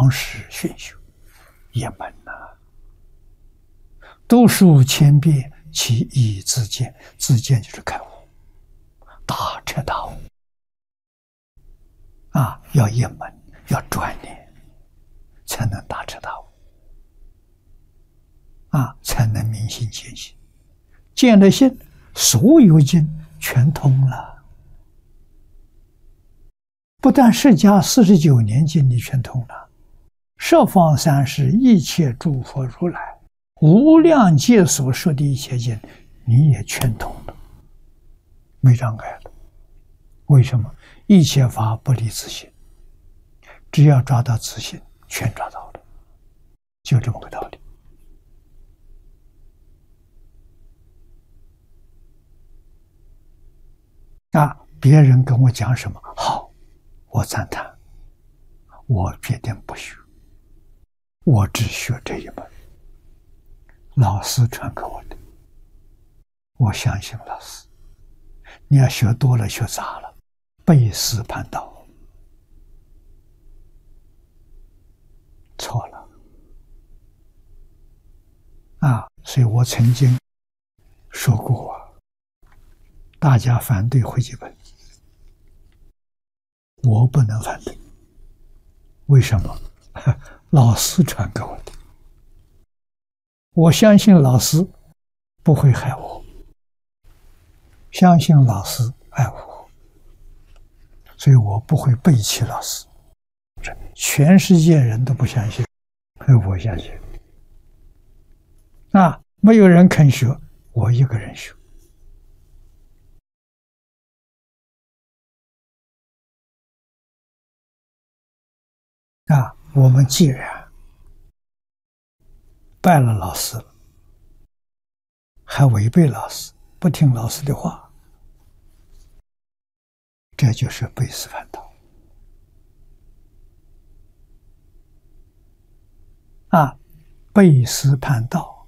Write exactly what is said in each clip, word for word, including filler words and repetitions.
常识熏修，一门呐、啊。读书千遍，其义自见。自见就是开悟，大彻大悟啊！要一门，要专念，才能大彻大悟啊，才能明心见性。见了性，所有经全通了。不但释迦四十九年经你全通了，十方三世一切诸佛如来无量劫所说的一切经，你也全通了，没障碍了。为什么？一切法不离自性，只要抓到自性，全抓到了，就这么个道理。啊，别人跟我讲什么好，我赞叹，我决定不学，我只学这一门。老师传给我的，我相信老师。你要学多了，学杂了，背师叛道，错了啊！所以我曾经说过，大家反对汇集本，我不能反对。为什么？老师传给我的，我相信老师不会害我，相信老师爱我，所以我不会背弃老师。全世界人都不相信，我相信。啊，没有人肯学，我一个人学。啊，我们既然拜了老师了，还违背老师，不听老师的话，这就是背师叛道。啊，背师叛道，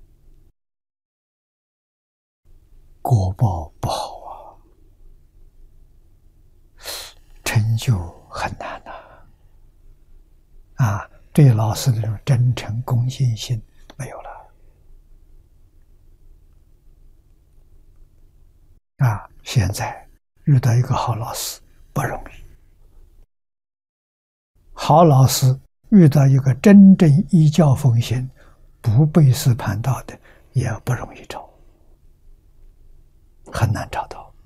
果报不好啊，成就很难呐。啊，对老师的这种真诚恭敬心没有了。啊，现在遇到一个好老师不容易，好老师遇到一个真正依教奉行、不背师叛道的也不容易找，很难找到。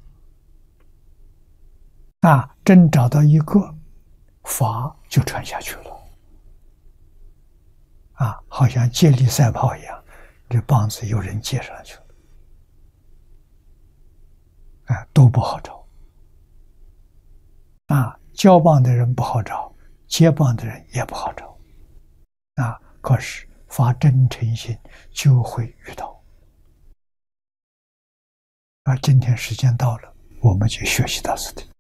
啊，真找到一个，法就传下去了。啊，好像接力赛跑一样，这棒子有人接上去了，啊，都不好找。啊，交棒的人不好找，接棒的人也不好找。啊，可是发真诚心就会遇到。啊，今天时间到了，我们就学习到此地。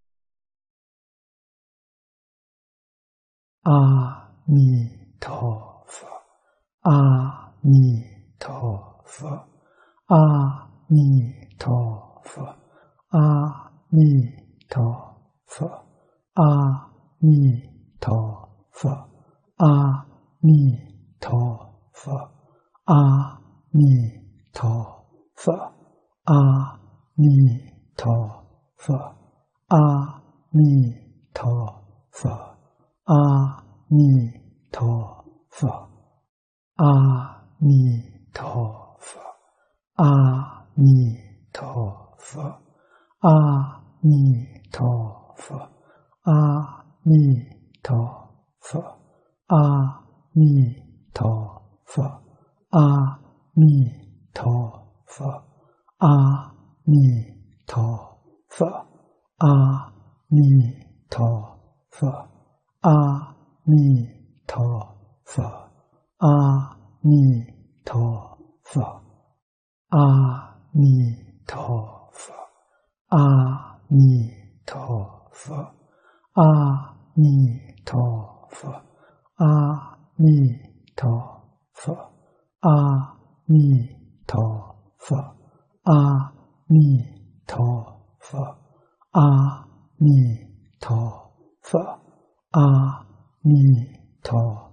阿弥陀佛。阿弥陀佛，阿弥陀佛，阿弥陀佛，阿弥陀佛，阿弥陀佛，阿弥陀佛，阿弥陀佛，阿弥陀佛，阿弥陀佛。阿弥陀佛，阿弥陀佛，阿弥陀佛，阿弥陀佛，阿弥陀佛，阿弥陀佛，阿弥陀佛，阿弥陀佛，阿弥陀佛。阿弥陀佛，阿弥陀佛，阿弥陀佛，阿弥陀佛，阿弥陀佛，阿弥陀佛，阿弥陀佛，阿弥陀佛，阿弥陀